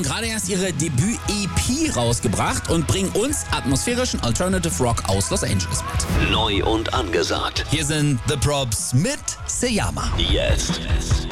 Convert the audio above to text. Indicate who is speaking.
Speaker 1: haben gerade erst ihre Debüt-EP rausgebracht und bringen uns atmosphärischen Alternative Rock aus Los Angeles mit.
Speaker 2: Neu und angesagt.
Speaker 1: Hier sind The Probs mit Seyama.
Speaker 2: Jetzt.